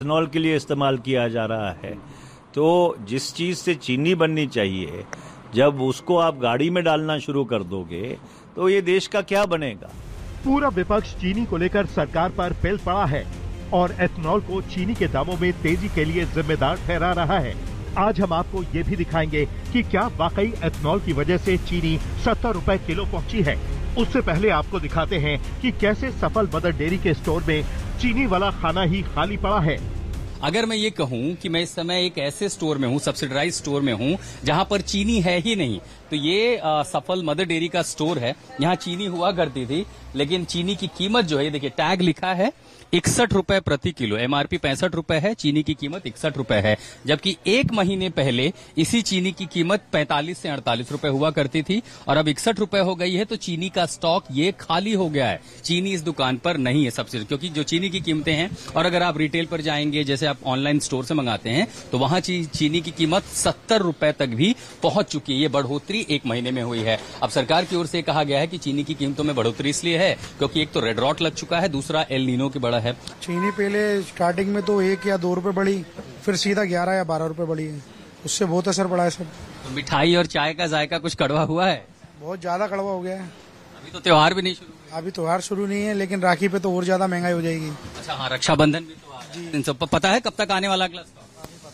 Ethanol के लिए इस्तेमाल किया जा रहा है। तो जिस चीज से चीनी बननी चाहिए, जब उसको आप गाड़ी में डालना शुरू कर दोगे तो ये देश का क्या बनेगा। पूरा विपक्ष चीनी को लेकर सरकार पर पेल पड़ा है और एथेनॉल को चीनी के दामों में तेजी के लिए जिम्मेदार ठहरा रहा है। आज हम आपको ये भी दिखाएंगे कि क्या वाकई एथेनॉल की वजह से चीनी 70 रुपए किलो पहुंची है। उससे पहले आपको दिखाते हैं कि कैसे सफल मदर डेयरी के स्टोर में चीनी वाला खाना ही खाली पड़ा है। अगर मैं ये कहूं कि मैं इस समय एक ऐसे स्टोर में हूं, सब्सिडाइज स्टोर में हूं, जहां पर चीनी है ही नहीं, तो ये सफल मदर डेयरी का स्टोर है। यहां चीनी हुआ करती थी, लेकिन चीनी की कीमत जो है, देखिए टैग लिखा है 61 रुपए प्रति किलो, एमआरपी 65 रुपए है, चीनी की कीमत 61 रुपए है। जबकि एक महीने पहले इसी चीनी की कीमत 45 से 48 रुपए हुआ करती थी और अब 61 रुपए हो गई है। तो चीनी का स्टॉक ये खाली हो गया है, चीनी इस दुकान पर नहीं है सब्सिडी, क्योंकि जो चीनी की कीमतें हैं, और अगर आप रिटेल पर जाएंगे, जैसे आप ऑनलाइन स्टोर से मंगाते हैं, तो वहां चीनी की कीमत 70 रुपए तक भी पहुंच चुकी है। ये बढ़ोतरी एक महीने में हुई है। अब सरकार की ओर से कहा गया है कि चीनी की कीमतों में बढ़ोतरी इसलिए है क्योंकि एक तो रेड रॉट लग चुका है, दूसरा एल नीनो की बड़ा है। चीनी पहले स्टार्टिंग में तो 1 या 2 रुपए बढ़ी, फिर सीधा 11 या 12 रुपए बढ़ी है। उससे बहुत असर पड़ा है सब। तो मिठाई और चाय का जायका कुछ कड़वा हुआ है? बहुत ज्यादा कड़वा हो गया है। अभी तो त्योहार भी नहीं शुरू हुआ। अभी त्योहार शुरू नहीं है, लेकिन राखी पे तो और ज्यादा महंगाई हो जाएगी। अच्छा हाँ, रक्षाबंधन भी तो आ रहा है। इन सब पता है कब तक आने वाला अगला स्टॉक?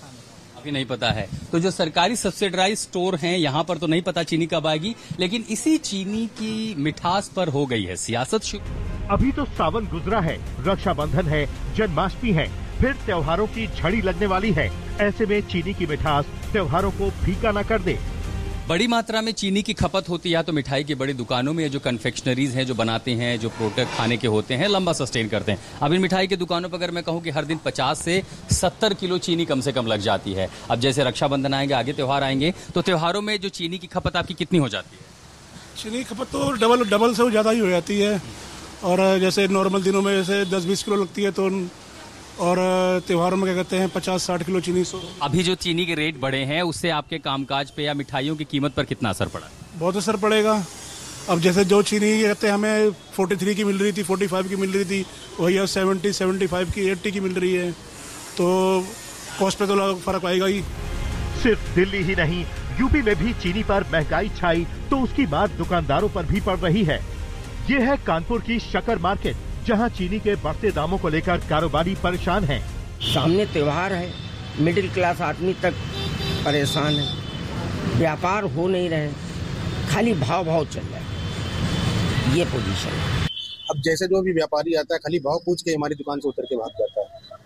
अभी नहीं पता है। तो जो सरकारी सब्सिडाइज स्टोर हैं, यहां पर तो नहीं पता चीनी कब आएगी, लेकिन इसी चीनी की मिठास पर हो गई है सियासत शुरू। अभी तो सावन गुजरा है, रक्षाबंधन है, जन्माष्टमी है, फिर त्योहारों की झड़ी लगने वाली है। ऐसे में चीनी की मिठास त्योहारों को फीका न कर दे। बड़ी मात्रा में चीनी की खपत होती है या तो मिठाई की बड़ी दुकानों में, जो कन्फेक्शनरीज हैं, जो बनाते हैं, जो प्रोडक्ट खाने के होते हैं, लंबा सस्टेन करते हैं। अब इन मिठाई की दुकानों पर अगर मैं कहूं कि हर दिन 50 से 70 किलो चीनी कम से कम लग जाती है। अब जैसे रक्षाबंधन आएंगे, आगे त्योहार आएंगे, तो त्योहारों में जो चीनी की खपत आपकी कितनी हो जाती है? चीनी की खपत तो डबल से ज़्यादा ही हो जाती है। और जैसे नॉर्मल दिनों में जैसे 10-20 किलो लगती है, तो और त्योहारों में क्या कहते हैं 50-60 किलो चीनी। अभी जो चीनी के रेट बढ़े हैं, उससे आपके कामकाज पे या मिठाइयों की कीमत पर कितना असर पड़ा? बहुत असर पड़ेगा। अब जैसे जो चीनी कहते हैं हमें 43 की मिल रही थी, 45 की मिल रही थी, वही अब 70, 75 की, 80 की मिल रही है। तो कॉस्ट पे तो फर्क आएगा ही। सिर्फ दिल्ली ही नहीं, यूपी में भी चीनी पर महंगाई छाई तो उसकी बात दुकानदारों पर भी पड़ रही है। ये है कानपुर की शक्कर मार्केट, जहां चीनी के बढ़ते दामों को लेकर कारोबारी परेशान हैं। सामने त्योहार है, मिडिल क्लास आदमी तक परेशान है, व्यापार हो नहीं रहे, खाली भाव चल रहा है, ये पोजीशन है। अब जैसे जो भी व्यापारी आता है, खाली भाव पूछ के हमारी दुकान से उतर के भाग जाता है।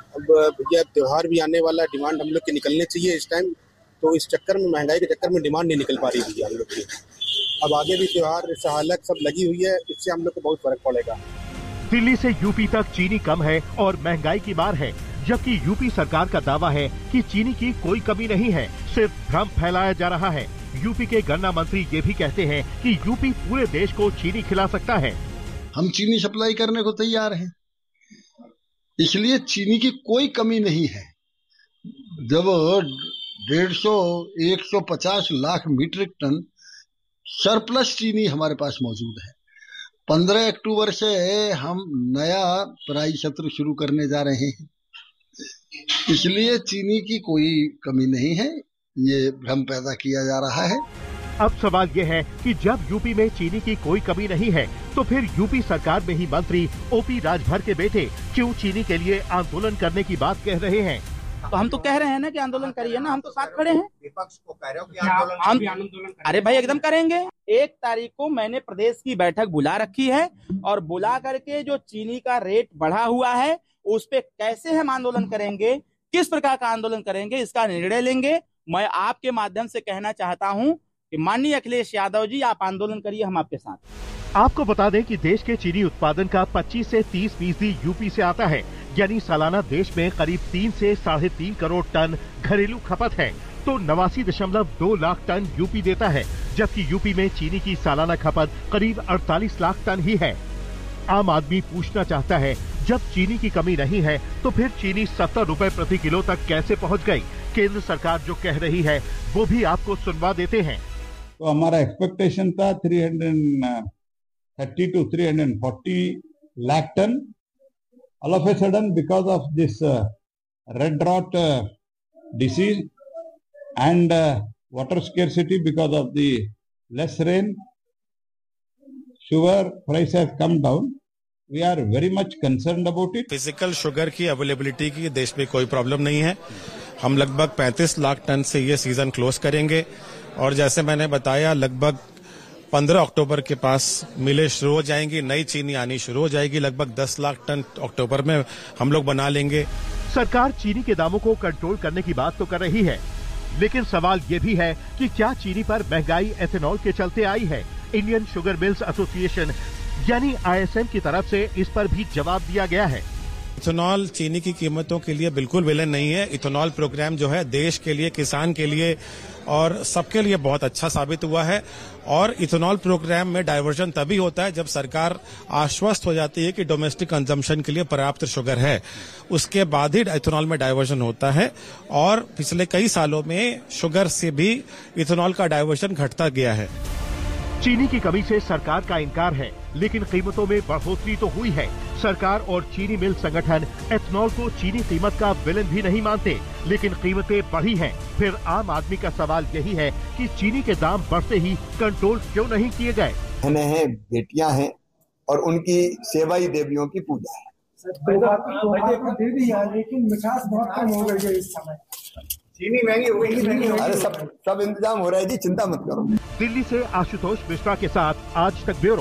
अब भैया त्योहार भी आने वाला, डिमांड हम लोग की निकलने चाहिए इस टाइम, तो इस चक्कर में, महंगाई के चक्कर में डिमांड नहीं निकल पा रही थी हम लोग की। अब आगे भी त्योहार सहालक सब लगी हुई है, इससे हम लोग को बहुत फर्क पड़ेगा। दिल्ली से यूपी तक चीनी कम है और महंगाई की मार है, जबकि यूपी सरकार का दावा है कि चीनी की कोई कमी नहीं है, सिर्फ भ्रम फैलाया जा रहा है। यूपी के गन्ना मंत्री ये भी कहते हैं कि यूपी पूरे देश को चीनी खिला सकता है। हम चीनी सप्लाई करने को तैयार हैं, इसलिए चीनी की कोई कमी नहीं है। जब 150 लाख मीट्रिक टन सरप्लस चीनी हमारे पास मौजूद है। 15 अक्टूबर से हम नया पराई सत्र शुरू करने जा रहे हैं, इसलिए चीनी की कोई कमी नहीं है, ये भ्रम पैदा किया जा रहा है। अब सवाल ये है कि जब यूपी में चीनी की कोई कमी नहीं है, तो फिर यूपी सरकार में ही मंत्री ओपी राजभर के बेटे क्यों चीनी के लिए आंदोलन करने की बात कह रहे हैं? तो हम तो कह रहे हैं ना कि आंदोलन करिए ना, हम तो साथ खड़े हैं। विपक्ष को कह रहे हो कि आंदोलन अरे भाई एकदम करेंगे। 1 तारीख को मैंने प्रदेश की बैठक बुला रखी है और बुला करके जो चीनी का रेट बढ़ा हुआ है उस पे कैसे हम आंदोलन करेंगे, किस प्रकार का आंदोलन करेंगे, इसका निर्णय लेंगे। मैं आपके माध्यम से कहना चाहता हूं कि माननीय अखिलेश यादव जी, आप आंदोलन करिए, हम आपके साथ। आपको बता दें कि देश के चीनी उत्पादन का 25 से 30% यूपी से आता है, यानी सालाना देश में करीब 3 से 3.5 करोड़ टन घरेलू खपत है। तो 89.2 लाख टन यूपी देता है, जबकि यूपी में चीनी की सालाना खपत करीब 48 लाख टन ही है। आम आदमी पूछना चाहता है, जब चीनी की कमी नहीं है तो फिर चीनी 70 रुपए प्रति किलो तक कैसे पहुंच गई? केंद्र सरकार जो कह रही है वो भी आपको सुनवा देते हैं। तो हमारा एक्सपेक्टेशन था 330 to 340 lakh ton. All of a sudden, because of this red rot disease and water scarcity because of the less rain. Sugar price has come down. We are very much concerned about it. Physical sugar की availability की देश में कोई problem नहीं है. हम लगभग 35 lakh ton से ये सीजन क्लोज करेंगे और जैसे मैंने बताया लगभग 15 अक्टूबर के पास मिलें शुरू हो जाएंगी, नई चीनी आनी शुरू हो जाएगी. लगभग 10 लाख टन अक्टूबर में हम लोग बना लेंगे. सरकार चीनी के दामों को कंट्रोल करने की बात तो कर रही है, लेकिन सवाल ये भी है कि क्या चीनी पर महंगाई एथेनॉल के चलते आई है? इंडियन शुगर मिल्स एसोसिएशन यानी ISM की तरफ से इस पर भी जवाब दिया गया है. इथेनॉल चीनी की कीमतों के लिए बिल्कुल विलेन नहीं है. इथेनॉल प्रोग्राम जो है देश के लिए, किसान के लिए और सबके लिए बहुत अच्छा साबित हुआ है. और इथेनॉल प्रोग्राम में डाइवर्जन तभी होता है जब सरकार आश्वस्त हो जाती है कि डोमेस्टिक कंजम्पशन के लिए पर्याप्त शुगर है, उसके बाद ही इथेनॉल में डाइवर्जन होता है. और पिछले कई सालों में शुगर से भी इथेनॉल का डाइवर्जन घटता गया है. चीनी की कमी से सरकार का इनकार है, लेकिन कीमतों में बढ़ोतरी तो हुई है. सरकार और चीनी मिल संगठन एथेनॉल को चीनी कीमत का विलेन भी नहीं मानते, लेकिन कीमतें बढ़ी हैं. फिर आम आदमी का सवाल यही है कि चीनी के दाम बढ़ते ही कंट्रोल क्यों नहीं किए गए? हैं, बेटियां हैं और उनकी सेवा ही देवियों की पूजा है. लेकिन मिठास बहुत कम हो गई है इस समय. चीनी महंगी हो गई. अरे सब इंतजाम हो रहा है जी, चिंता मत करो. दिल्ली से आशुतोष मिश्रा के साथ आज तक ब्यूरो.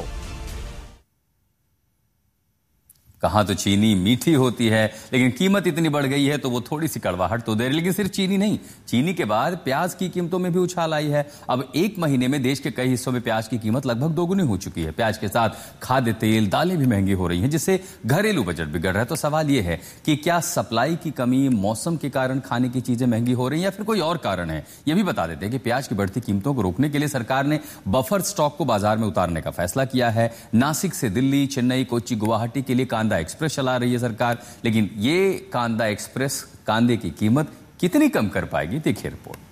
कहाँ तो चीनी मीठी होती है, लेकिन कीमत इतनी बढ़ गई है तो वो थोड़ी सी कड़वाहट तो दे रही. लेकिन सिर्फ चीनी नहीं, चीनी के बाद प्याज की कीमतों में भी उछाल आई है. अब एक महीने में देश के कई हिस्सों में प्याज की कीमत लगभग दोगुनी हो चुकी है. प्याज के साथ खाद्य तेल, दालें भी महंगी हो रही हैं, जिससे घरेलू बजट बिगड़ रहा है. तो सवाल ये है कि क्या सप्लाई की कमी, मौसम के कारण खाने की चीजें महंगी हो रही हैं या फिर कोई और कारण है? ये भी बता देते हैं कि प्याज की बढ़ती कीमतों को रोकने के लिए सरकार ने बफर स्टॉक को बाजार में उतारने का फैसला किया है. नासिक से दिल्ली, चेन्नई, कोच्चि, गुवाहाटी के लिए कांदा एक्सप्रेस चला रही है सरकार. लेकिन ये कांदा एक्सप्रेस कांदे की कीमत कितनी कम कर पाएगी? देखिए रिपोर्ट.